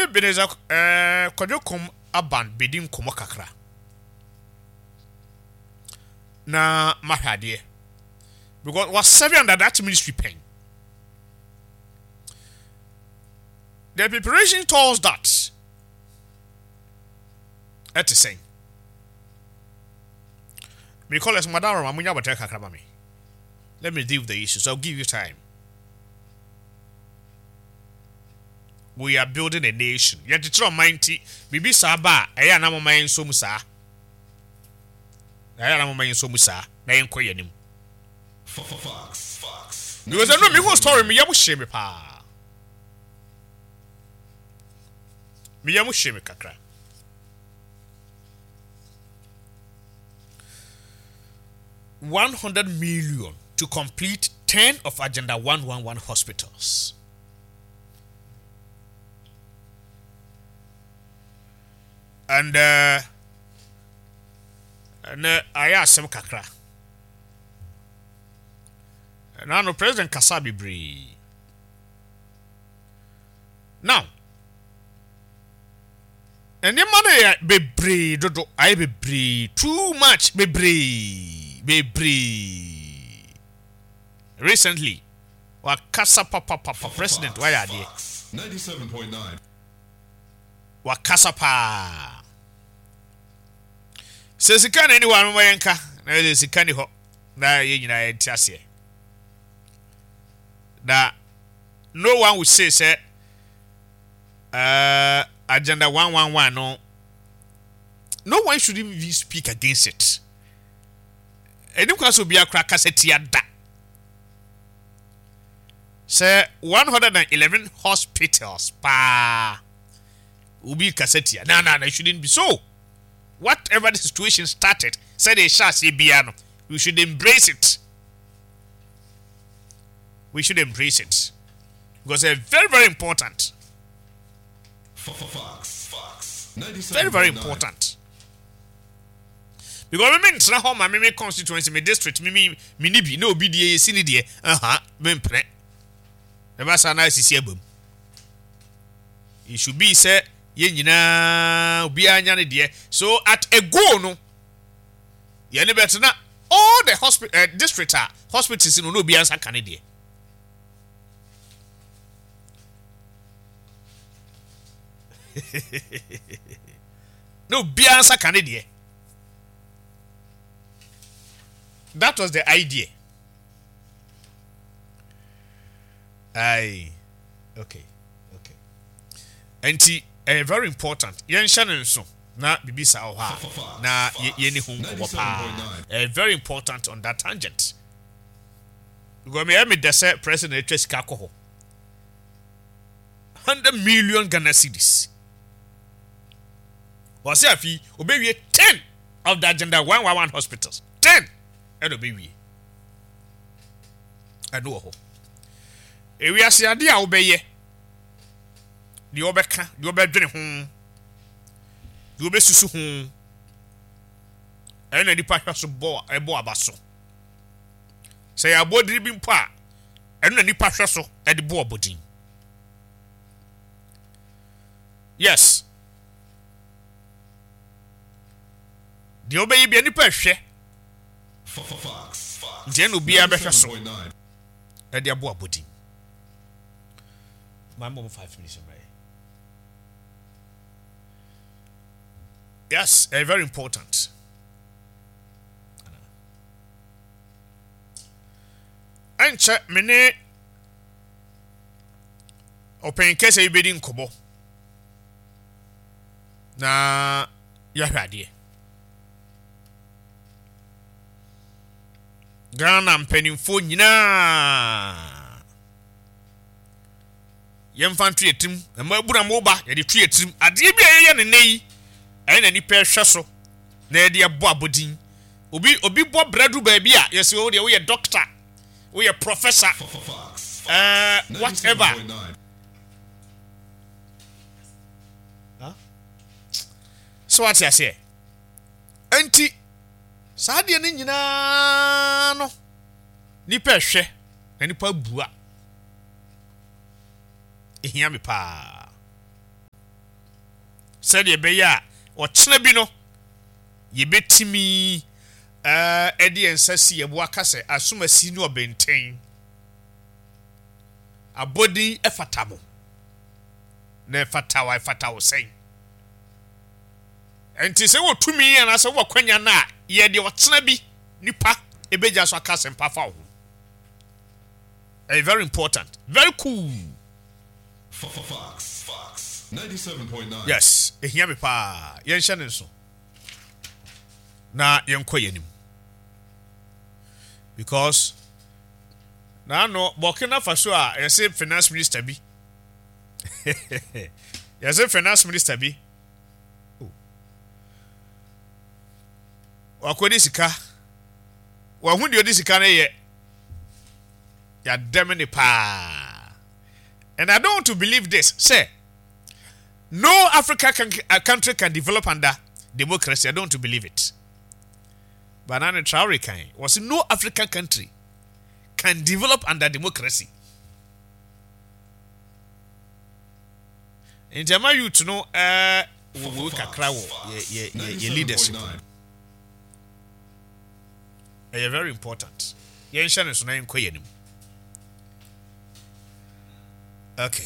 Ebenezer Kwajokom aban bedin komo kakra. Na mahade. Because was serving under that ministry pen. The preparation tells that at the same. Because Madam Ramunya Bateka Kakrabami. Let me deal with the issues. I'll give you time. We are building a nation. Yet it's not mighty. Bibi Saba, Ayana Mama so Musa. Ayana Mama so Musa. Nayan Koyanim. Fox. Because I know me who story me yamu shame pa. Me yamu shame kakra. $100 million to complete 10 of Agenda 111 hospitals. And I asked some kakra. Now no President Kasabi Bree. Now, and the money be bree, dodo, I be bree, too much be bree. Recently, Wakasa Papa President, why are they? 97.9. Wakasa pa. Says you can anyone mayanka. Na is canny ho. Na ye tiase. That no one would say Agenda 111 no one should even speak against it. Any class will be a cracker set da. Say 111 hospitals pa will be cassetia. No, it shouldn't be so. Whatever the situation started, said they shall say piano. We should embrace it. We should embrace it. Because they're very, very important. Fox. Very important. Because I mean, it's not how my constituency, my district, me nibi, no BDA, CND, membre. Never saw nice see boom. It should be said, Yenina, be a dear. So at a go, no, Yenny better not all the hospital, district, hospitals in no be answer Canada. No be answer Canada. That was the idea. Okay. And very important. Yen Shannon so na bibisa oha na yeni hunko pa. Very important on that tangent. Because me dese President Chris Kakoho. 100 million Ghana cedis. Was there fee obey 10 of the Agenda 111 hospitals. 10. And obey. I know ho. We are saying dia obey. The obeka, the obedwene ho. The obesusu ho. Ena nipa hwa so bo ebo abaso. Say abodiri bi mpo a ena nipa hwa so e de bo obodin. Yes. The obey bi nipa hwe. Fox. Jen obi abehwa so. E de abo abodin. My mom 5 minutes away. Yes, very important. And check mene open case you be in kobo. Na ya hwade. Ghana mpanimfo nyina yemfa ntwe etim emabura moba ye de twe etim ade bia ye ne nei na nipa hwe so na de abo abodin obi bo bradu ba bia yes we dey we doctor we professor whatever so what you say anti saade ne nyina no nipa hwe na nipa bua ehia me pa said ye be ya or china no ye betimi Eddie and Sassy Waka assume a senior benten a body a fatamo. Ne fatawa fatawo saying. And tis a to me and as a walk when you're not, ye de what snabby, nipa, a bejas or cass and pafao. A very important, very cool. Fox 97.9. Yes, a hear me pa, yen shannon so. Na yen koyenim. Because now no Burkina Faso I say finance minister be. You say finance minister be. Wakodi sika. Wa hu de sika na ye. Ya demene pa. And I don't want to believe this. Say no African country can develop under democracy. I don't want to believe it. Banana Traore was no African country can develop under democracy. In Jama you to know we kakra ye leadership. Very important. Ye nshane so na enkoyenim. Okay.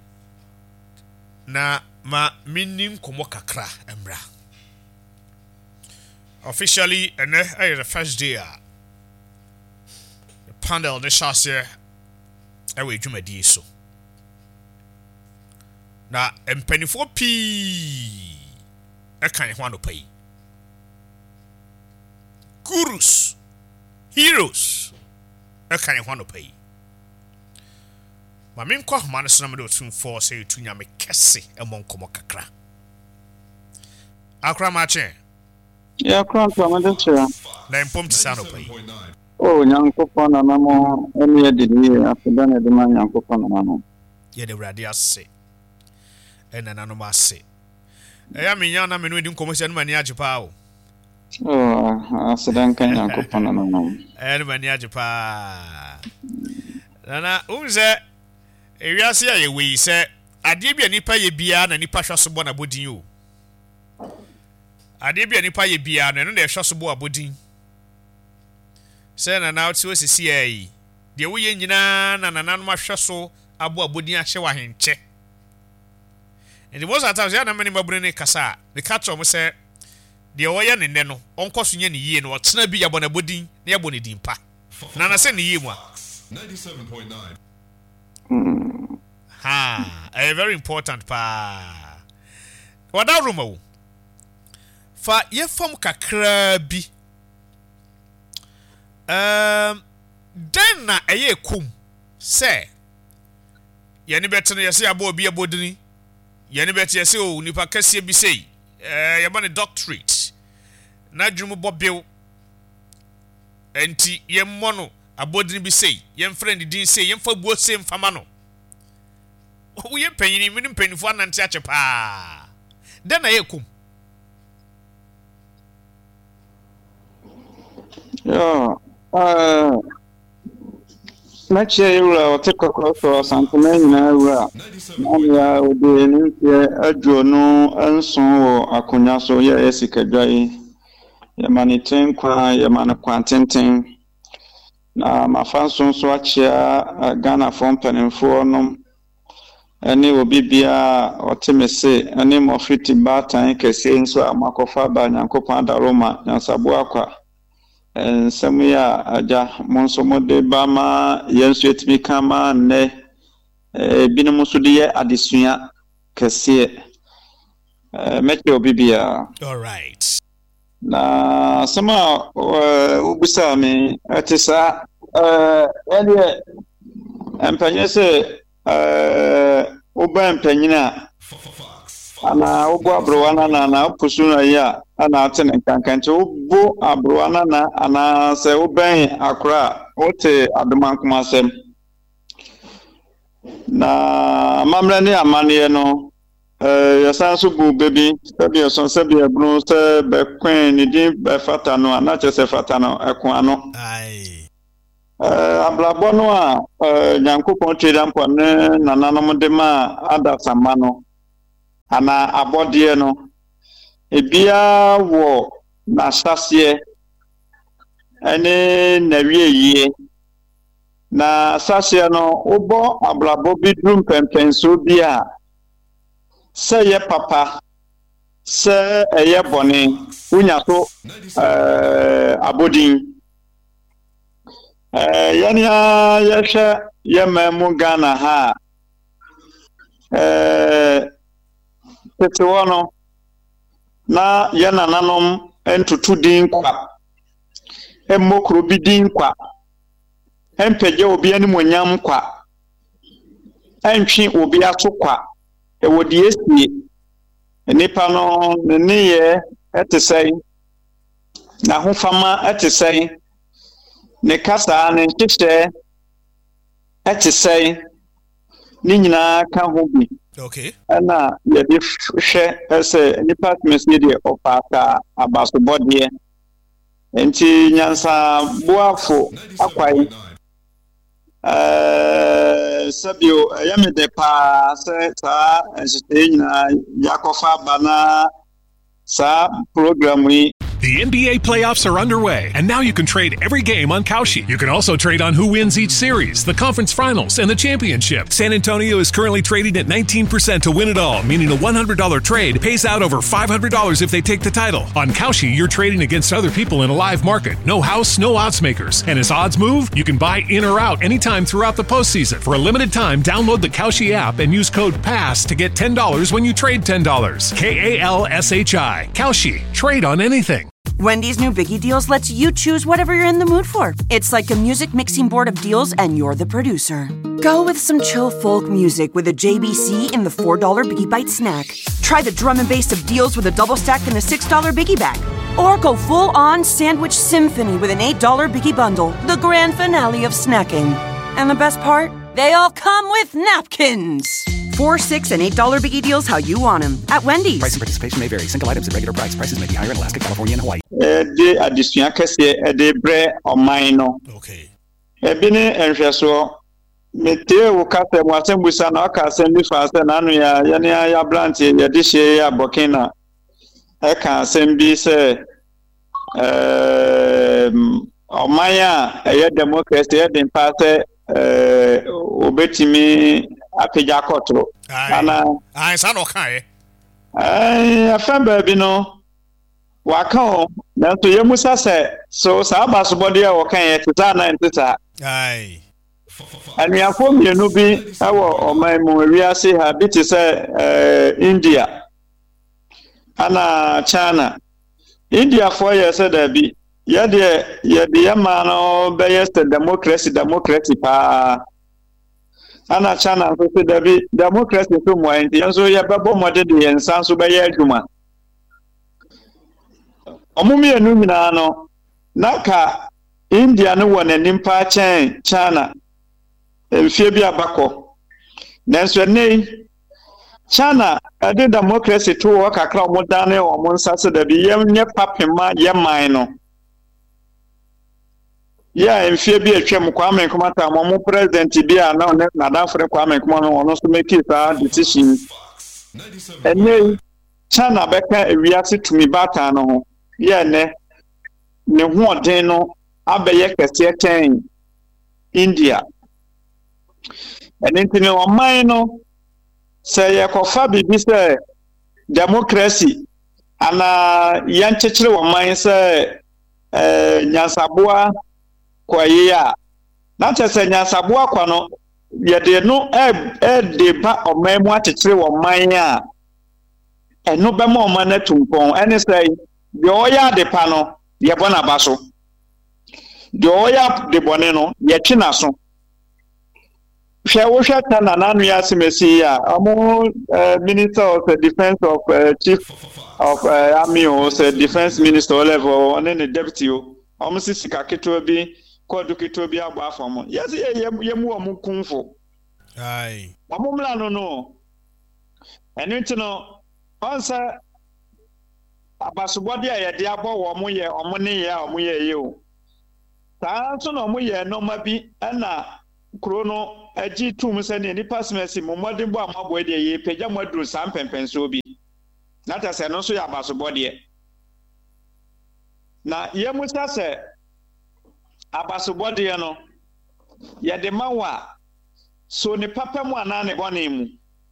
Na ma minim komo kakra embra. Officially, and the first day, the panel the shots here, I will do my deal so. Now, and penny for P. I can't want to pay. Gurus, heroes, I can't want to pay. My main cock man is number 2 say to Yami Kessi among Komokakra. Akra Mache. Yeah, cross amateur. Na impom ti sa no pai. Oh, Nyankopon na mo eni edidi afeda na de ma Nyankopon na no. Ye de wrade ase. Ena na no ma ase. Ya menya na menu edi nkomo se no mani ajepa o. Oh, asedan kan Nyankopon na no. No mani ajepa. Na unze ewiase ya ye wi se ade bia nipa ye bia na nipa hwaso bo na bodin o. Ade bia nipa ye bia no na ehwa so bo abodin se na na oti osisi yi de wo ye nyina na nananom ahwa so abo abodin ahye wa henche and most of the times ya na mani mabure ne kasa the catch o mo se de wo ye ne no onkoso nya ne yie no otena bi yabo na bodin na yabo ne dimpa na na se ne yie mu a 97.9. ha a very important pa wada rumo fa ye fam kakra bi den na eye kum se ye ne beto no ye se abo obi abodini ye ne beto ye se o nipa kase bi sei ye ba ne doctorate na dwum bobew enti ye mmono abodini bi sei ye friend din sei ye mfa buo sei mfama no wo ye panyini minim panifo anante ache pa den na ye kum. Yeah, next year we'll take a closer or something. Now, we'll be in a journal and so a cunyaso, yes, Dry, Yamanitin, Yamana Quantin. Now, my fanson swatch here, Ghana from Peninfornum, and it will be Bia or Timothy, a name of 50 batter, and Cassin, so a Macofaba, and Copanda Roma, and Sabuaqua. And some ya aja monsomode bama yensu etimi kama ne binamusudi adisuya kese meche obibia. All right. Na sama ubisa mi atisa ene empanye se uba empanyina ana ubo abrowana na pusuna ya ana atene kankanche ubo abrowana na ana se uben akra ote adumankuma sem na mamre ni amane no yasanso bu bebi sabi son sabi ebru se be kwen ni din be fata no ana chese fata no ekon ano Ai ablabo no a nyankopon twedam po ne nananom de ma ada samano ana abode no ebia wo na sase ene na wieye na sase no obo ablabo bidrum pempenso bia se ye papa se eye bone unya so abodin yania yehwe yemamu Ghana ha tetewono na yana nanom entutu din kwa emmokro bi din kwa empeje obi ani monyam kwa entwi obi ato kwa ewodi esie nipa no ne ye etesai na hofama etesai ne kasa ne nhyehyɛ etesai ni nyina ka ho bi okay ana ye bi hwɛ ese nipa tmesi de opaka abasobode enti nyansa boafo akwai sabio yamede pa se sa ense nyina yakofa bana sa program yi. The NBA playoffs are underway, and now you can trade every game on Kalshi. You can also trade on who wins each series, the conference finals, and the championship. San Antonio is currently trading at 19% to win it all, meaning a $100 trade pays out over $500 if they take the title. On Kalshi, you're trading against other people in a live market. No house, no odds makers. And as odds move, you can buy in or out anytime throughout the postseason. For a limited time, download the Kalshi app and use code PASS to get $10 when you trade $10. KALSHI. Kalshi. Trade on anything. Wendy's new Biggie Deals lets you choose whatever you're in the mood for. It's like a music mixing board of deals, and you're the producer. Go with some chill folk music with a JBC in the $4 Biggie Bite snack. Try the drum and bass of deals with a double stack in the $6 Biggie bag. Or go full-on sandwich symphony with an $8 Biggie bundle, the grand finale of snacking. And the best part? They all come with napkins. $4, $6, and $8 Biggie Deals how you want them at Wendy's. Price and participation may vary. Single items at regular price. Prices may be higher in Alaska, California, and Hawaii. De adisua kese de bre omai no. Okay. Ebine enhweso mete wo kase mo asembusa na aka asem bi fa se na anu ya yane ya blantie ya de hye ya bokina. E ka asem bi se omai a eye democracy e den pa se obetimi apeja kotro ana ai sa no kan afan ba bi no waka o na to yemusa se so sa abasobode e wo kan ye tita na ntita ai ani afo mienu bi awo omai mu wiase ha bi ti se India ana China India for ye se da bi ye de ma no be ye se democracy pa ana China so se da bi democracy so mo enti so ye bebo mode de ye nsan so be ye adwuma omumi enu nyina no naka India no wona nimpa chen China enfie bi abakọ nanso nei China ade democracy to wo kakra mo dane o mo nsase da bi yem nye papema ye man no ya enfie bi atwam Kwame Nkrumah mo president bi a na na danfre Kwame Nkrumah no ono so make that decision enei China beka ewiase tumi bata no ho ye ne ho odin no abeye kese ten India enintini o man no say yakofa bibi say democracy ana yanchechire wo man say nyansaboa kwaye a na chese nyansaboa kwa no yede no de ba o man mu achechire wo man a eno be ma o man atumpon ene say de oya de pa no ye bona baso de oya de bone no ye twina so Wo shata na nanu ya simesi ya Minister of Defense of Chief of Army or Defense Minister level and then the deputy omusi sika keto bi kodu keto bi agba afom yes ye mu omu kunfo ai omumla no enti no onsa abasobode a ye de abo wo mu ye omu ne ye omu ye o ta so no mu ye no ma bi na krono agi tum se ne nipa smesi mo modin bo amabo de ye pagya moduru sam pempenso bi na ta sɛ no nso yɛ abasobɔdeɛ na yɛmu sɛ abasobɔdeɛ no yɛde ma wa so ne papa mu anaa ne bɔne mu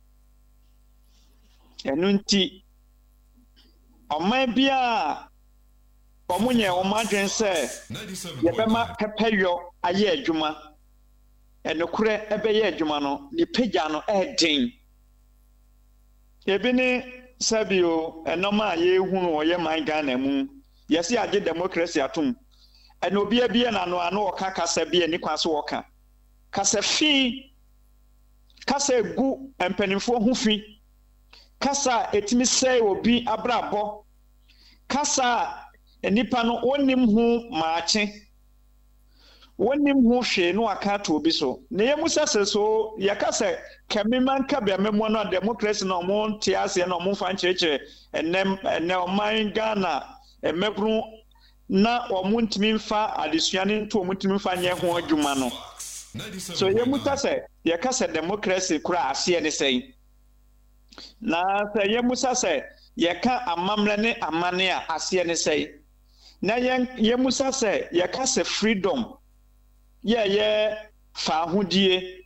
ɛno nti ɔman biara ɔmo nyɛ ɔmo adwen sɛ yɛbɛma pɛpɛyɔ ayɛ adwuma ɛnokorɛ ɛbɛyɛ adwuma no ne pagya no ɛɛden ebi ne sɛbio ɛnɔm a yɛhunu wɔyɛ man Ghana mu yɛsi agye democracy atom ɛna obi abie na no ɔka kasa bi ani kwa so wɔka kasa fi kasa egu mpanimfoɔ ho fi kasa etimi sɛ obi abrabɔ kasa nipa no onim ho maakye wonim ho hwe no aka to obi so na yɛmu sɛ so yɛkasa kamiman ka bia memo no democracy no mo te ase na mo fa nkyerɛkyerɛ ɛnɛ ɔman Ghana emebru na ɔmo ntimi mfa adesua ne nto ɔmo ntimi mfa nyɛ ho adwuma no so yɛmu sɛ yɛkasa democracy kura ase ne sɛn na sɛ yɛmu sɛ yɛka amamre ne amane a ase ne sɛn na yɛmu sɛ yɛkasa freedom yɛ fa ahodie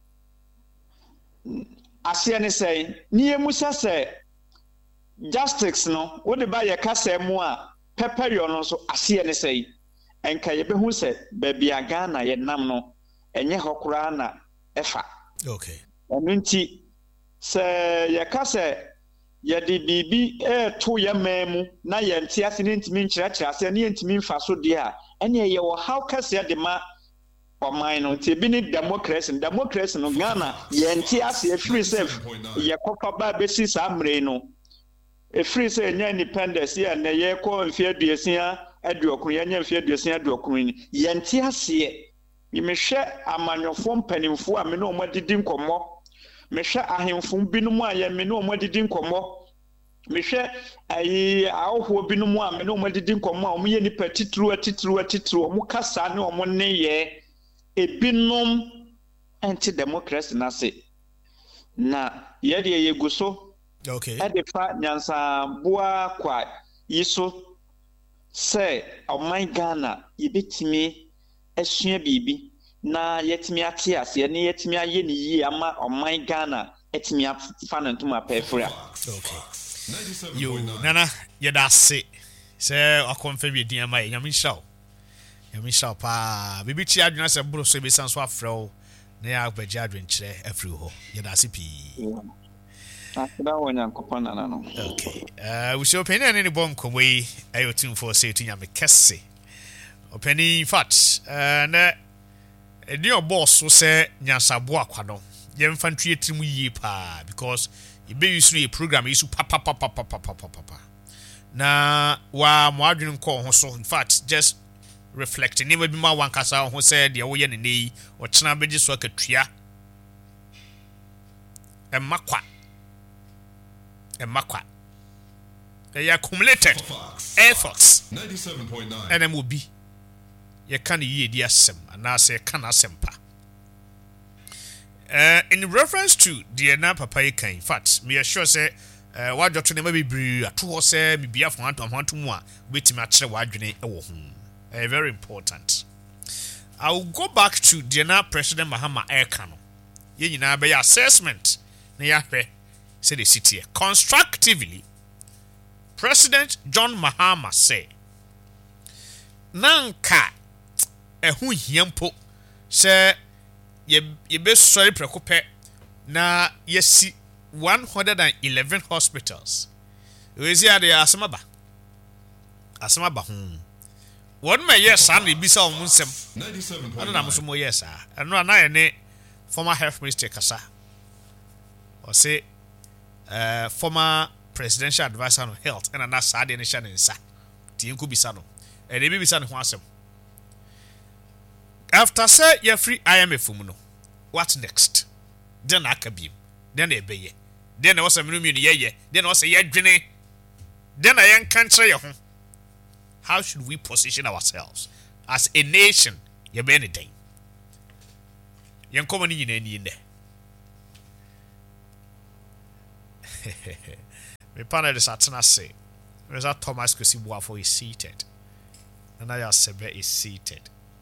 ase ne sɛn ni yɛmu sɛ justice no wo de ba yɛkasa mu a pɛpɛyɔ no so ase ne sɛn enka yɛbɛhu sɛ baabi a Ghana yɛnam no ɛnyɛ hɔ koraa na ɛfa okay ɛno nti sɛ yɛkasa yɛde biribi to yɛman mu na yɛnte ase ne ntimi nkyerɛkyerɛ ase ne yɛntimi mfa so deɛ a ɛne yɛwɔ haw kɛseɛ de ma ɔman no nti bi ne democracy no Ghana yɛnte ase efiri sɛ yɛkɔfa ba besi saa mmere no efiri sɛ yɛnya independence yɛ na yɛkɔ mfe aduasia aduokron yɛnya mfe aduasia aduokron ni yɛnte ase yɛmehwɛ amanyɔfoɔ mpanimfoɔ a me ne ɔmo adidi nkɔmmɔ mehwɛ ahemfo binom a yɛ me ne ɔmo adidi nkɔmmɔ mehwɛ ahohoɔ binom a me ne ɔmo adidi nkɔmmɔ a ɔmo yɛ nipa titiriw ɔmo kasa ne ɔmo nneyɛ ebinom anti democracy na se na yɛde yɛgu so okay ɛde fa nyansaboa kwa yi so sɛ ɔman Ghana yɛbɛtumi asua biribi na yɛtumi ate aseɛ ne yɛtumi ayɛ ne yie ama ɔman Ghana ɛtumi afa no ntoma pɛfra okay yo nana yɛda ase sɛ akɔmfa bi din ama yɛ nyame hyɛw pa bibi tia adwena sɛ boro so bi san so afrɛw na yɛ abagye adwenkyerɛ afiri hɔ yɛda ase pii akida wonya nkɔpɔ nana no okay we show penny and any bon come way ayo tune for say to nyame kesse openi in fact na edi boss so say nyansabo akwa no yemfa ntwe tirim yie pa because e be use no program isu papa na wa mo adwene nko ho so in fact just reflecting never be ma wan kasa ho say de wo ye ne nei o kyena beji so akatua emakwa they accumulated efforts 97.9 and will be you can ye dear sem and I say can asempa in reference to the na papa in fact me assure say what doctor never be brew at two say me be after one to more wait me actually wadwene ewo ho very important. I will go back to the na President Mahama Ekano ye nyina be assessment na ya hwe say the city constructively. President John Mahama say nanka ehu hiampo say ye be sorry prekope na yesi 111 hospitals we see ade asemaba one may yes and be so munsem 97.9 na muso mo yes eno na ye ne former health minister kasa or say former presidential advisor on health and na sade ne hya ne nsa ti enku bisa no e de bi bisa ne ho asem after say you free IMF mu no what next then akabim then e beye then na wasa menu ni ye then wasa ye dwene then na yen kan kire ye ho. How should we position ourselves as a nation ye be ne den yen komani nyina ni nde me panel is atena say. Mr. Thomas Kosibuafo is seated. And I Sebe is seated.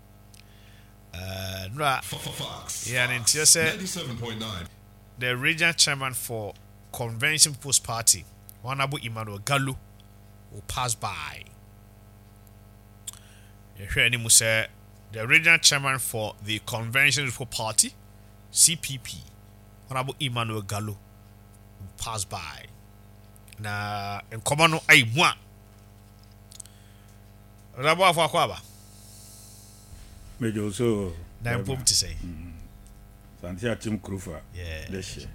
Yeah, and it said 97.9. the regional chairman for Convention Post Party, Honorable Emmanuel Gallo, will pass by. You hear any say the regional chairman for the Convention Post Party, CPP, Honorable Emmanuel Gallo, will pass by. Na in common ay moi. Rabo afọ akwaba. Mejo so Na impom to say. Santia Tim Krufa. Yeah. Deshe.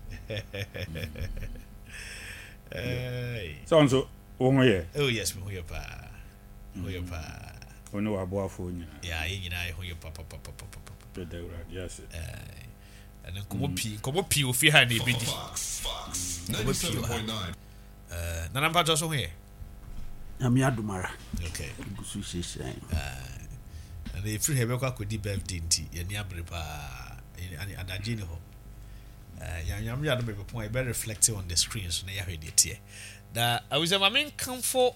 Hey. So wo ye. Oh yes, we hear pa. We hear pa. Ono wa boafo nyina. Yeah, you know I hear pa. To the right, yes. And then komo pi ofi ha na ebedi. 97.9. Na number just here. Ami adumara. Okay. Gusu sheshan. And if you have a good birthday nti ye ni abre pa adaji ni ho. Yam ya no be point be reflecting on the screen so na ya hwede tie. Da I was a main come for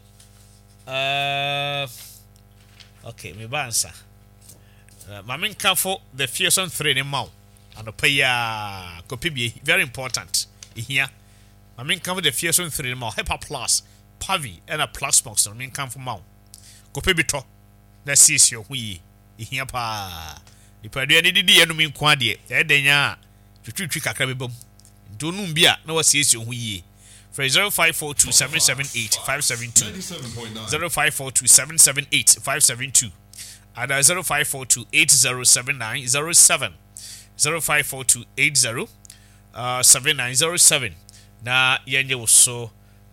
okay, me bansa. Mamin come for the fearsome 3 in mount. And pay copy very important here. Mamin come for the fearsome 3 in mount. Hyper plus, Pavi, and a plus box. Mamin come for mount. Copy bito. Let's see your we here pa. If I do any enemy quaddy, then ya to trick a crabby don't numbia no see your we. For 0542778572 0542778572 and 0542807907 0542807907 na yenye wo so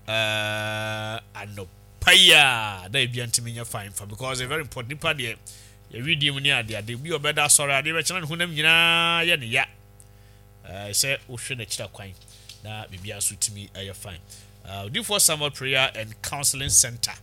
anopaya da bia ntimi nya fine for because a very important part there your video ni ade bi obeda sorry ade be chana hunam nyina ye ne ya say wo hwe na kira kwan na bibia so timi aye fine do for summer prayer and counseling center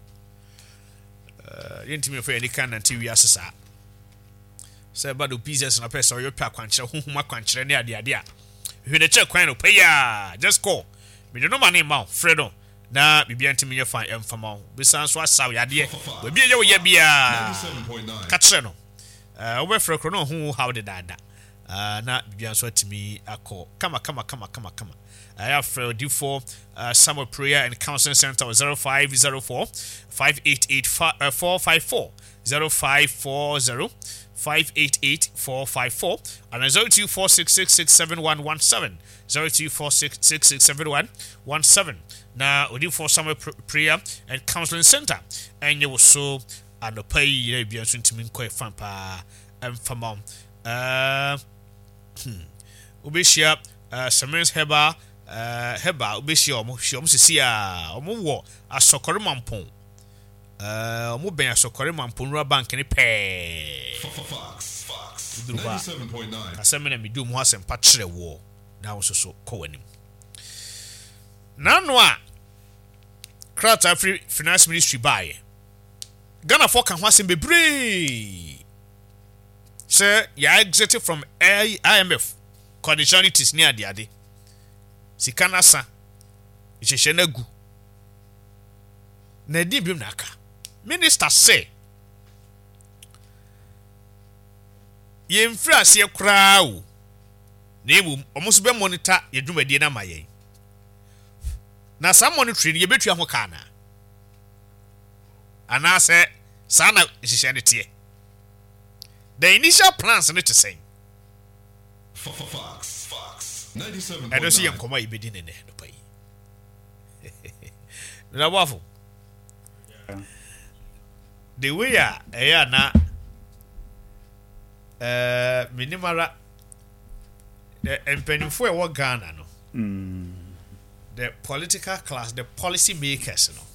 yentimi for any kind until we asesa say about the business na person you pa kwankyere honhom akwankyere ne ade ade a hwe na kira kwan no paya just call me no money ma fredo na bibia ntimi ye fine emfama bisan so asaw yade we bia ye wo ye bia 97.9. ka kire no we frɛ kro no hu how did that na bibia so atimi akọ kama I have for summer prayer and counseling center 0504 588 454 0540 588 454 and 0246667117 0246667117 now we do for summer prayer and counseling center and you will so and pay you be to me quite fun pa and famom ubishia Samins Heba obeshi omo sisi a omo wo asokore mampon omo ben asokore mampon rural bank ni pe Fox 97.9. asem na medum ho asem pa kire wo na wo so ko wanim nano a Krata Free Finance Ministry buy Ghana for kan ho asem bebre say ya exited from IMF conditionalities ni ade sikana sa ihehye na gu na di bim na aka minister say ye mfrase ye kraa o na emu omuso be monitor ye dwumadie na mayen na sa monitoring ye betua ho kana ana say sa na ihehye ne tie the initial plans ne to say Fox 97.9. I don't see him come out be din no pay. Na wafo. The way na minimara the empenifo e wo Ghana no. The political class, the policy makers no.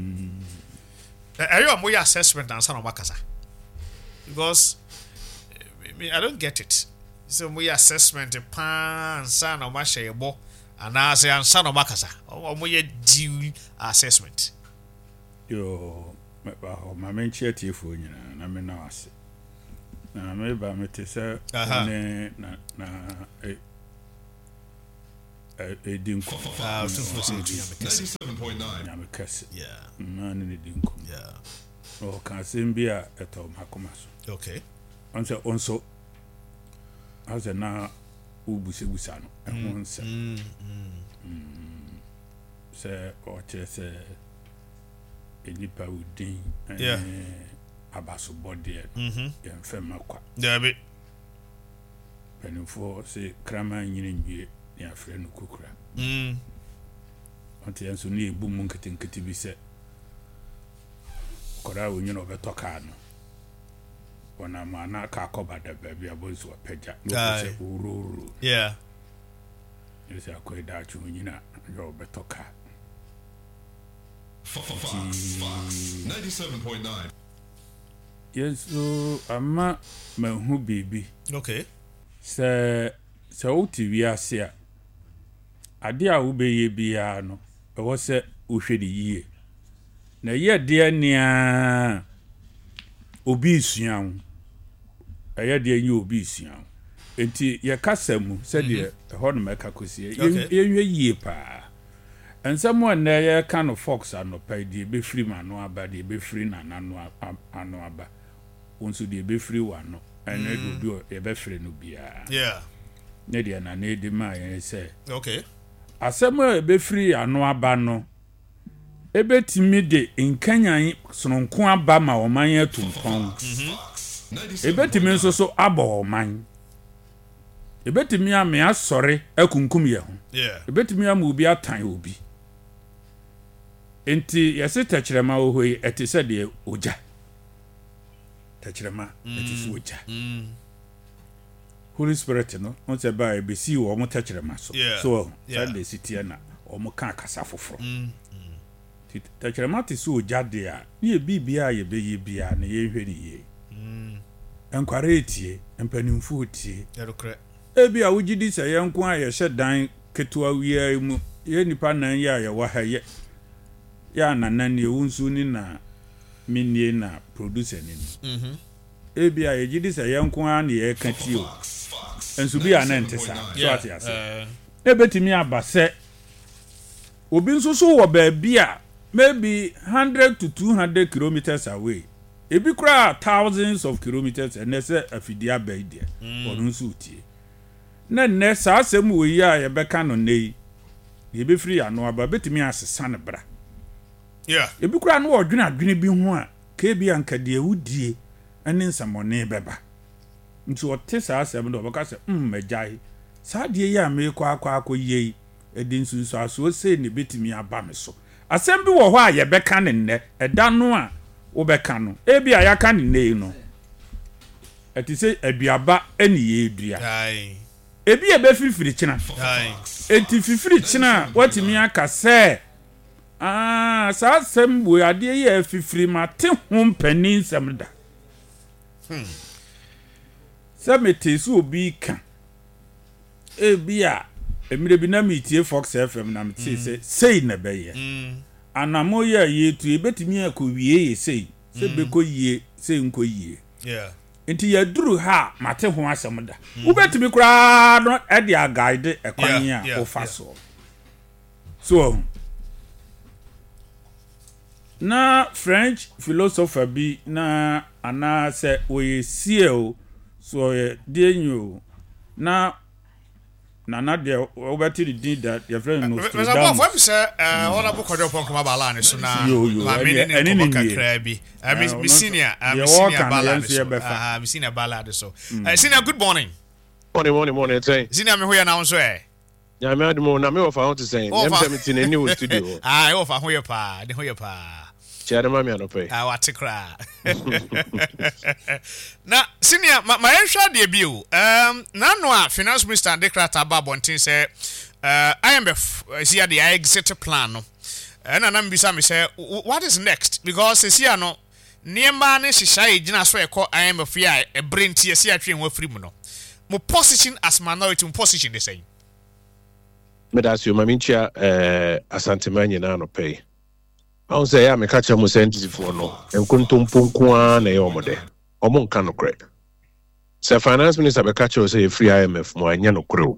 Are you more assessment than some makasa? Because I don't get it. So we assessment pan san o ma sheyebo ana say ansa no makasa o mo ye due assessment Yo ma menchi atiefo nyina na me na ase na me ba me te se ne na edinko tufo se du 97.9. nyame kase yeah man ne dinko yeah o ka sembia eto makoma so okay onso ase na ubusebusa no ehun se se o chese enipa udin abaso body yemfa makwa dabe penifo se krama nyine nwie ya frɛ no kokura ante enso ne ebu mu nketenkete bi se kora wonye no betoka no wana mana ka koba da baabi abonso apagya no se ururu yeah yesi akoida achu nyina yo betoka Fox 97.9. yeso ama mahu bibi okay se uti wiase a ade a wo beye bia no ewo se ohwe de yie na ye de ania obi suan eye de enye obi suan enti ye kasamu se de ho no meka kosie yenwe yie pa ensamo na ye kan Fox anopa de be free mano aba de be free na nano ano aba wonso de be free wano ene do ye be free no bia yeah ne de na ne de ma ye se okay asemo e be free ano aba no ebetimi de nkanyan sononko aba ma oman atumpon ebetimi nso so aba oman ebetimi ame asore akunkum ye ho yeah ebetimi am obi atan obi enti yese tachirema ohoi etise de oja tachirema etise oja Holy Spirit no on se ba e be si wo mo tachirema so so Sunday city na o mo kan kasa foforo tachirema te so oja de a ye bibia ye be ye bia na ye hwe ni ye enkware etie empanimfu otie ebi a wugidi se ye nko a ye hyedan ketua wiya mu ye nipa nan ya ye wa ha ye ya nanan ye wunsu ni na minie na producer ni ebi a ye gidi se ye nko a na ye ka ti o ensu bi anante sa so ati ase ebetimi abase obi nso so wo ba bia maybe 100 to 200 kilometers away ebi kura thousands of kilometers and say afidia ba ide onu nso utie na ne sa asem wo yi a ye beka no nei ye be free ano aba betimi asesa ne bra yeah ebi kura no odwene bi ho a ka bi anka de awudie ane nsamone beba nti ote sa asem do beka se magai sa de yi a me kwa yi edi nsunso aso se ne betimi aba me so asem bi wo ho a ye beka ne nne eda no a wo beka no ebi a yaka ne nei no etise aduaba ene ye edua ebi ebe fifiri china enti fifiri china watimi aka se sa sem wo ade ye fifiri ma te ho mpanin sem da samete so obi ka ebi a emire bi na mitie Fox FM na mte se sei na be ye anamo ye tu ebetimi akowie ye sei se be ko yie sei nko yie yeah enti ya duru ha mate ho asem da ubetimi kura no e dia guide ekwan a ofaso so na French philosopher bi na ana se we siel so de nyu na de obeti the din that your friend no so da mo fam se ona bu kodo pon kuma bala ne so na ma me ne ko kakra bi mi senior bala so mi senior bala de so senior good morning morning senior me ho ya na so ya me admo na me wo fa ho to say dem me tin ni wo studio ah wo fa ho ya pa de ho ya pa Chere mami anope. Wate kra. Na senior ma yenhwa de bi o. Na no a finance minister de kra ta ba bontin say IMF is here the exit plan no. Na na mbisa me say what is next because this year no niemba ne hihya egina so ekọ IMF ya e brenti esi atwe ho afiri mu no. Mo position as minority mo position the same. Medasio maminchia asantemanya na anope. I say ya me catch am scientist for no enkontomponko na ye omode omo nka no kre se finance minister be catch say free IMF mo anya no kre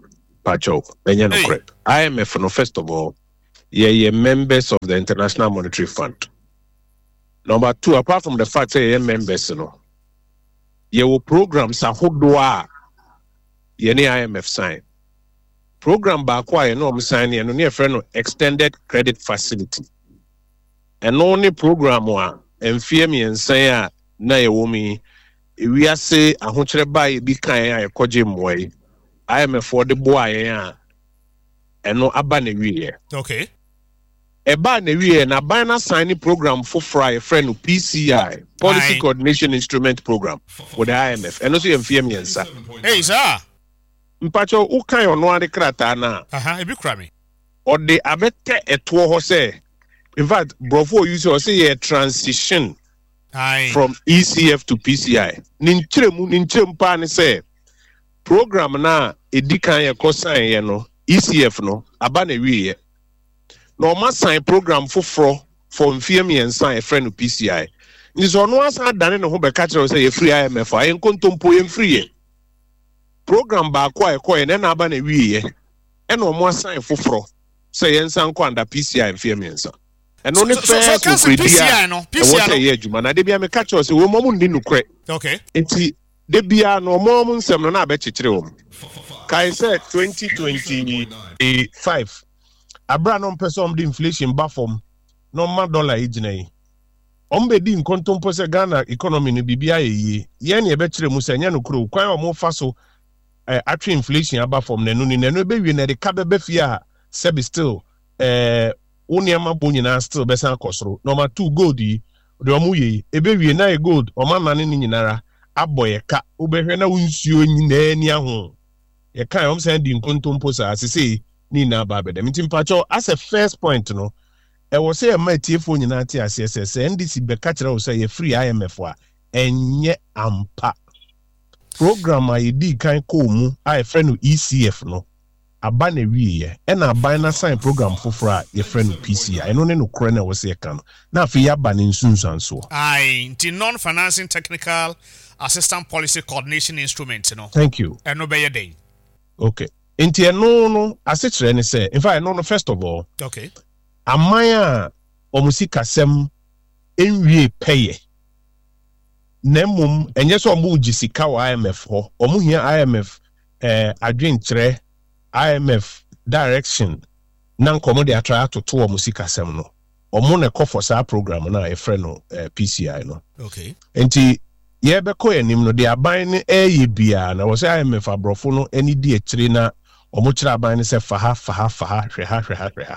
Pacho, Benyan IMF, no, first of all, ye members of the International Monetary Fund. Number 2, apart from the fact that ye members, ye will programs a hodwa ye ne IMF sign. Program ba kwa ye no sign ye no ne friend no extended credit facility. And only program wa emfie miensan a na ye wo mi we ase ahokyere ba ye bi kan a ye koje moy IMF for the boy a eno aba na wiye. Okay. Eba na wiye na ban na sign program for fry friend PCI Policy Coordination Instrument Program with the IMF. Eno so ye emfie miensa. Hey sir. Mpacho u kan ono ade krata na. Ebi kra me. Or the abete eto ho say. In fact, Brofo you say a transition from ECF to PCI. Ninchirem pa ni say program na edikan ye kosan ye no ECF no aba na wiye. No ma sign program for mfie miensa e friend PCI. Ni so no asa dane ne ho be ka kire say ye free IMF a yen kontompo ye free. Program ba kwa e na aba na wiye. E no mo sign foforo say yen san kwa under PCI mfie miensa. And only first PCI no PCI no adwuma na de bia me ka kire say wo mo ndi nukre. Okay. Enti de bia no mo nsem no na be kikire wo. Kai said 2025 abra no person of the inflation ba form no ma dollar ejina yi. Ombe di nkontompo se Ghana economy no bibia ye ye ne be kire mu se nya no kro kwan o mo fa so atwe inflation aba form na no ni na no be wi na de ka be fia sebi still Uniama Bunina still besan kosro. Number 2, gold yi. De omu ye. Ebe wie na gold. Oma nane ni nyinara. Abo ye ka. Ubehwe na unsuo nyine ni ahun. Ye ka yom sen di nkontompo sa asese ni na babede. Minti mpacho as a first point no. E wo se e ma tiefo nyina ati asese NDC be ka kire wo se ye free IMF wa enye ampa. Program a ye di kan ko mu a e friend ECF no. Aba na wiye na aba na sign program fofora ye friend PCI eno ne no kore na wo se ka no na afi ya ba ne nsunsanso nti non financing technical assistant policy coordination instrument no. Thank you. Eno be ye den. Okay. Nti eno no asechire ne say in fact eno no first of all. Okay. Amaya omusika sem enwie peye nemum enye so omu gisika wa IMF ho omu hia IMF adwenkyere IMF direction na nkomo de atra atoto o musika sem no omo na kofo sa program na e friend no PCI no. Okay. Enti ye be ko yanim no de aban ne eye bia na wo say IMF abrofo no eni di akire na omo kire aban ne se faha hwe.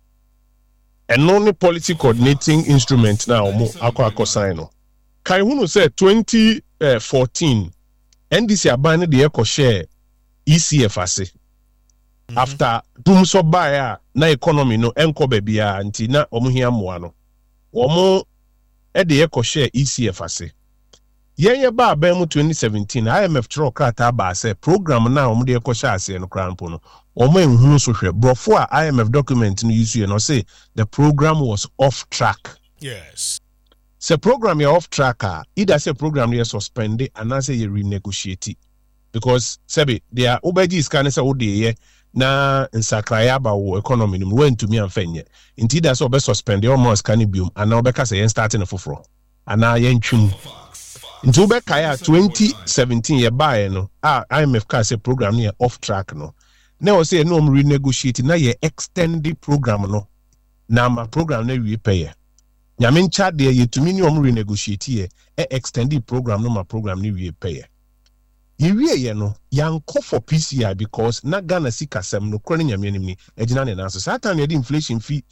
Eno ne policy coordinating instrument na omo akọ sign no. Kai hunu say 2014 NDC aban ne de ekọ share ECF ase. After boom so buy na economy no enko bebia anti na omo hia moa no omo e de ye share ECF ase ye ba ba mu 2017 IMF tro krata ba se program na omo de ye share ase no krampo no omo enhunu so hwe brofo a IMF document no use no say the program was off track. Yes. Se program ya off track either say program ye suspend and say ye renegotiate because sebi there obeji scan say o de ye na nsakraya ba wo economy no went to me amfenye nti da so be suspend almost can biom ana obeka say starting foforo ana yen twum nti obeka ya 2017 ye buy no IMF ka say program no off track no na o say no renegotiate na ye extend the program no na ma program na wi pay nyame ncha de ye tumi ni renegotiate ye extend the program no ma program ni wi pay ye no yanko for PCI because na Ghana sikasem no kroni nyame ni ejina ne naso satan ye inflation fee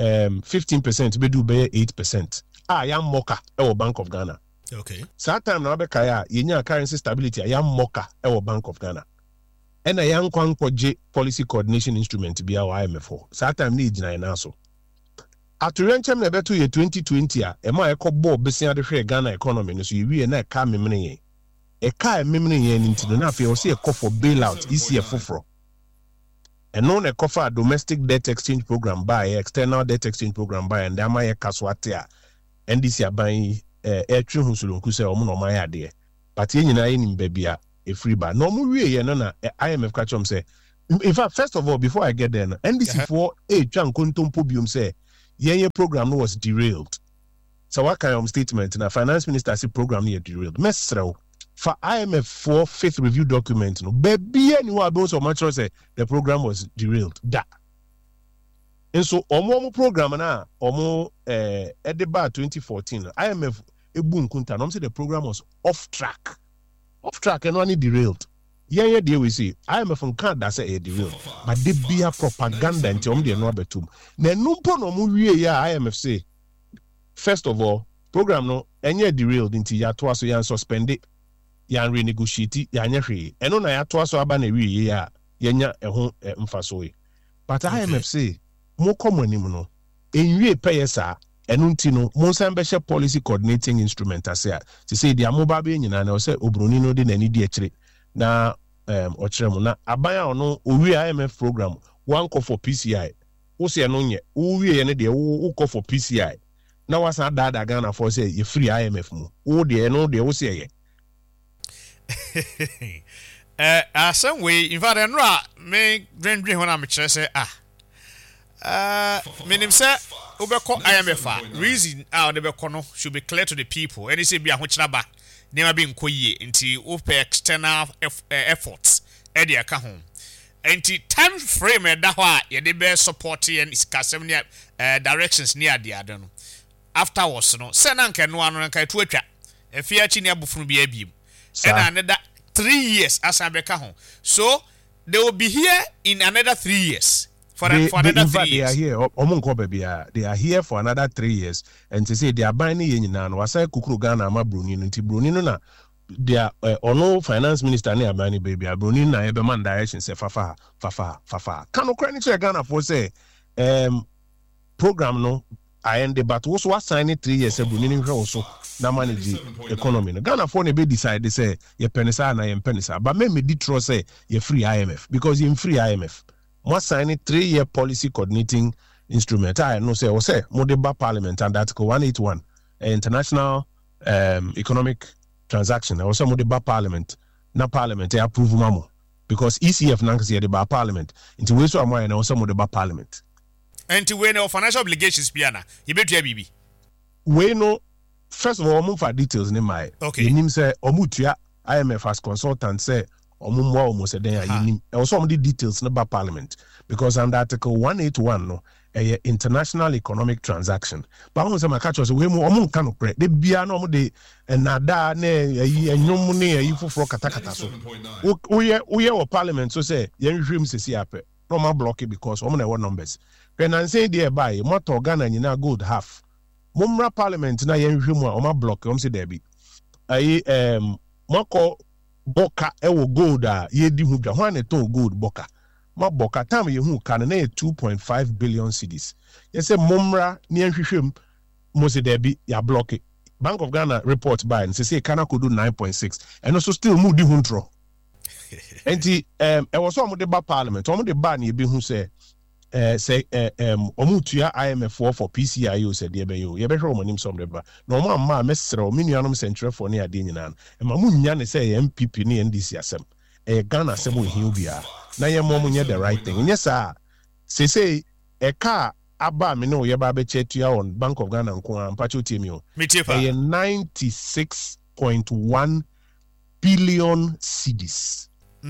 15% be do be 8% yam moka e Bank of Ghana. Okay. Satan na be kaya yenya currency stability yam moka e Bank of Ghana ena yanko ankoje policy coordination instrument bia wa IMF for satan ni ejina na so aturenchem na beto ye 2020 e ma ekọ besia de hwe Ghana economy no so ye na ka memene ye eka memene ye nti na afi o se ekọ for bailout ECF foforo eno na ekọ for domestic debt exchange program by external debt exchange program by and ama ye kaswate a NDC aban etwe husulunku se omo no ma ya de but ye nyina ye nim bia e free ba no mo wie ye no na IMF ka chom se In fact, first of all, before I get there, NDC for Chan Kuntumpo Bium say, yeah, program was derailed. So what kind of statement? Na finance minister say program here derailed. Mesro for IMF for fifth review document. No, baby, anyone about so much say the program was derailed. Da. And so omo program na omo Edeba 2014 IMF ebun kunta. No say the program was off track. Off track and only derailed. Yeah, dear we see. IMF from Canada say derailed, but they be a propaganda and tell me they know betum. Ne numpo no mu wie ya IMF say. First of all, program no enye derailed into ya to so yan suspend it, yan renegotiate, yan hwe. Eno na ya to so aba na wie ya yenya ehun mfaso yi. But IMF say mo common mu no enwie pay sa eno nti no mo san be policy coordinating instrument ase to say dia mo ba be nyina na say obroni no de nani di akire na ochiremu na abaya ono owie IMF program one call for PCI. Wo se eno nye owie ye ne de wo call for PCI. Na wasa dada Ghana for say you free IMF mu. Wo de no de wo say ye. Some way in fact no me dream when am chere say menim say obekọ IMF reason the beko no should be clear to the people. Any say bia ho kira ba never be nkoyie nti open external efforts e de aka ho. Nti time frame da ho a ye de be support and iskasem ne directions near the ade no. Afterwards no say na nke no anu nka tu atwa efiachi ne abufunu bia biem and another 3 years as abeka ho, so they will be here in another 3 years for another 3 years. They are here for another 3 years and to say they are buying ye nyina no wasa kukuru Ghana ma Bruni no nti Bruni no na their ono finance minister ne abani baby Bruni na ebe man direction say fafa kanu kra ni che Ghana for say program no I end but also was signing 3 years Bruni no also na manage the economy no Ghana for ne be decide say ye penisa na ye penisa but me di trust say ye free IMF because you free IMF must sign a 3-year policy coordinating instrument. I know say Modeba Parliament and Article 181 international economic transaction. Also Modeba Parliament, na Parliament approve mamo because ECF nanksi the Parliament. Into we so am and also Modeba Parliament. And to win our financial obligations piana, you bet bibi. We know first of all move for details in my okay. Nim say omutua IMF as consultant say almost also the details about Parliament because under Article 181 no a international economic transaction. But on some catch us we mo can operate the bia no de nada na enyom ne yifo fro katakata so we Parliament so say yen hwem sesi ape no ma block it because omo na numbers when I say there by motor Ghana nyina gold half mumra Parliament na yen hwem a omo block say there be mako boka ewo gold ye di hu dwa hwan to gold boka ma boka tam ye hu kan na 2.5 billion cedis ye say momra ne ahwehwem mo se there be ya block it. Bank of Ghana report by and say Ghana could do 9.6 and also still mu di hu ntro enti e was so mo de ba Parliament mo de ba na ye be hu say omutua IMF for PCI said ye be hwe omonim som de ba no ma mesre o menuanom central for ne ade nyina e ma munya ne say MPP ne NDC asem Ghana asem o hiu bia na ye mo munye the right thing yes say ka aba me no ye ba be chetua on Bank of Ghana nko ampa chotiemi o 96.1 billion cedis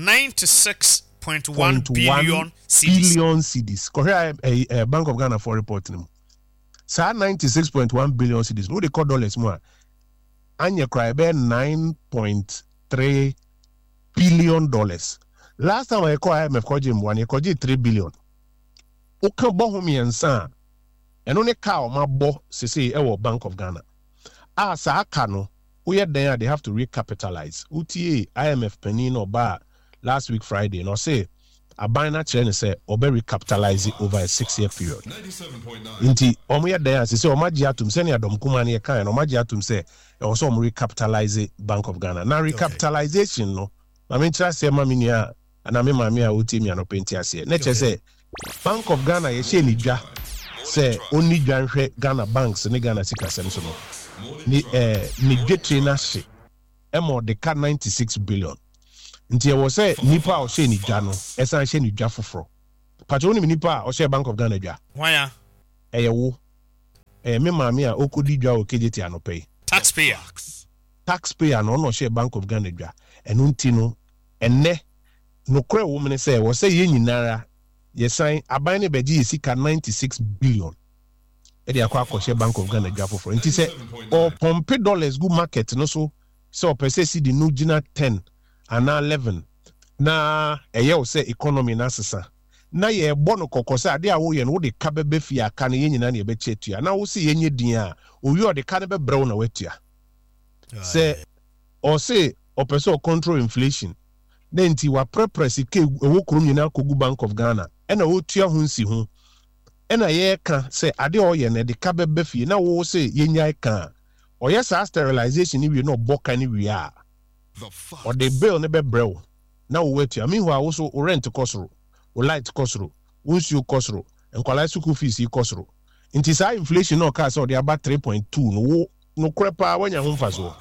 96.1 billion cedis. Korea Bank of Ghana for reporting. Sa 96.1 billion cedis. No, they call dollars more. Anya cry be $9.3 billion. Last time I call IMF called him one, he called it 3 billion. Oka bohumi and sa. And only cow ma bo say Bank of Ghana. Sa kano. We there they have to recapitalize. UTA IMF penny or bar. Last week Friday, and I say a binary chain say obe recapitalize it over a 6-year period. 97.9. Inti omo there say omaji atum say na dom kuma na kan omaji atum say also recapitalize Bank of Ghana. Now recapitalization no. I mean try say maminia and me mamia utimi ano penti ase. Na say Bank of Ghana ye she ni dwa say only dwanhwe Ghana banks ne Ghana sikasem so no. Ni dwetri na she emo de ka 96 billion. nti e wo say nipa o hye ni dwa no esan hye ni dwa foforo pacho ni nipa o hye Bank of Ghana dwa why eye wo me maami a okodi dwa o kejeti anope taxpayer no hye Bank of Ghana dwa enu nti no enne no kre wo mene say wo say ye nyinara ye sign aban ne beji sika 96 billion e dey akwa hye Bank of Ghana dwa foforo nti say o pompe dollars go market no so pese si di no gina 10 and 11 na eye wo say economy na sesa na ye bono kokose ade a wo ye no wo de ka bebe fi aka ne ye nyina na ye be chetua na wo se ye nye din a owi o de ka ne be brew na wetua say o say o pese o control inflation then ti wa prepress ke wo krom nyina kogu Bank of Ghana e na wo tua ho nsi ho e na ye ka say ade o ye na de ka bebe fi na wo say ye nya ka o ye sa sterilization ni wi no boka ni wi a o de bill ne be brew na wo wetua meanwhile wo so rent kosoro o light kosoro unsu kosoro enkwala school fees kosoro nti sa inflation no ka so dey about 3.2 no krepa wanya ho mfaso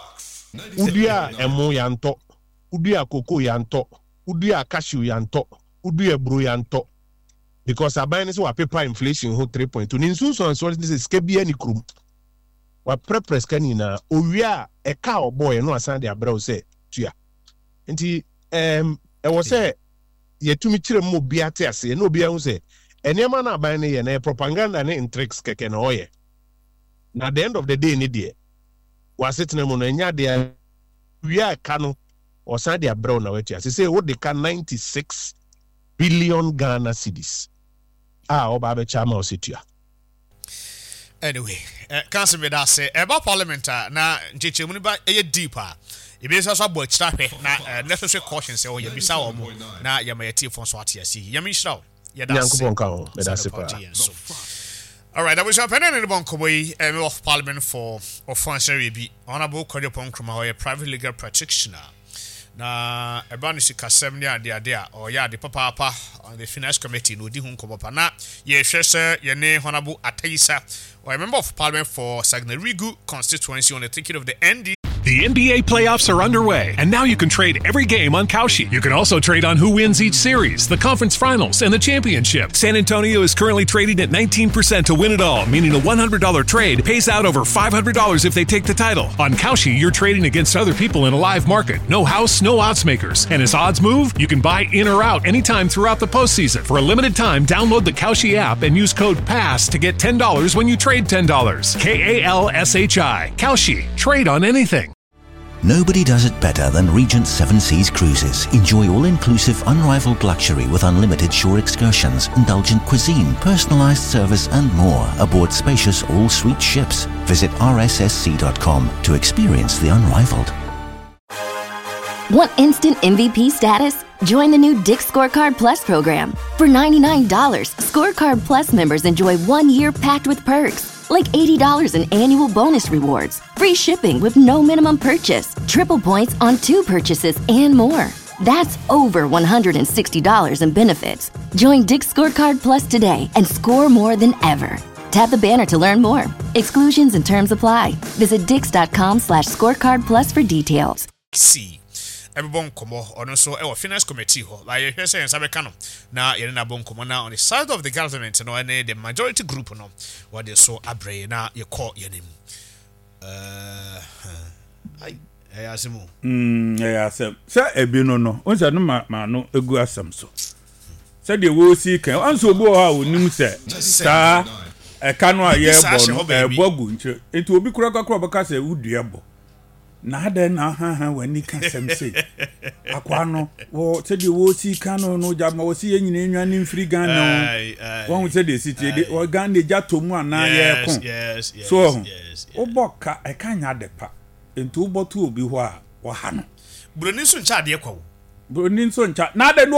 udua emu ya nto udua koko ya nto udua cashew ya nto udua bro ya nto because aban so wa paper inflation ho 3.2 ni nsunso so this skebia ni krum wa prepress kanina owia e ka oboy no asan dey abra o say tua nti e wo say yetumi kire mo biate ase na obi ahun se enema na aban ne ye na propaganda ne intrigues keke na oye na at the end of the day ni de wasitene mo no nya de wi aka no osan de abro na wetia se wo de ka 96 billion Ghana cedis oba be chama ositua anyway council me da say about parliament na nchechemu ni ba e deeper ebe so so abo chira hwe na necessary caution say o ye bisa wo mo na ye ma yeti fon so atiasi ye mi shira ye da say me da say pa. All right, that was happening in the Bonkoboy of Parliament for Offensive B. Honorable Kodepon Kruma, private legal practitioner. Na Ebanisi Kasemnia, dear, or ya the papa on the finance committee, no Dihun Kobopana, ye share ye name Honorable Ataisa, or a member of Parliament for Sagnarigu constituency on the ticket of the ND. The NBA playoffs are underway, and now you can trade every game on Kalshi. You can also trade on who wins each series, the conference finals, and the championship. San Antonio is currently trading at 19% to win it all, meaning a $100 trade pays out over $500 if they take the title. On Kalshi, you're trading against other people in a live market. No house, no odds makers. And as odds move, you can buy in or out anytime throughout the postseason. For a limited time, download the Kalshi app and use code PASS to get $10 when you trade $10. KALSHI. Kalshi. Trade on anything. Nobody does it better than Regent Seven Seas Cruises. Enjoy all-inclusive, unrivaled luxury with unlimited shore excursions, indulgent cuisine, personalized service, and more aboard spacious all-suite ships. Visit rssc.com to experience the unrivaled. Want instant MVP status? Join the new Dick's Scorecard Plus program. For $99, Scorecard Plus members enjoy 1 year packed with perks, like $80 in annual bonus rewards, free shipping with no minimum purchase, triple points on 2 purchases, and more. That's over $160 in benefits. Join Dick's Scorecard Plus today and score more than ever. Tap the banner to learn more. Exclusions and terms apply. Visit dix.com/scorecardplus for details. See. Everyone come on so our finance committee like you say Sabekano na ye na bon come na on the side of the government no and the majority group no what they so abre na ye call ye name asemu asem sa ebi no onse no ma no egu asem so sa de wo si kan anso obo ha onim se sa eka no aye bo no bogu nche enti obi kura baka se udua bo na den na ha wani ka semse akwa no wo se de wo si kan no jama wo si yenyina enwa ni mfiri gan no won se de si de wo gan de jatomu ana ye kon so oboka e kan nya de pa enti obotu obi ho a wo ha no broni so ncha de kwa wo broni so ncha na de